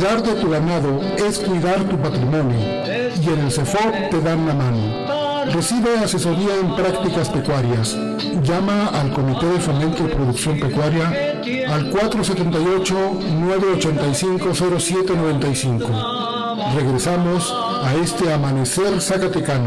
Cuidar de tu ganado es cuidar tu patrimonio y en el CEFOP te dan la mano. Recibe asesoría en prácticas pecuarias. Llama al Comité de Fomento y Producción Pecuaria al 478-985-0795. Regresamos a este amanecer zacatecano.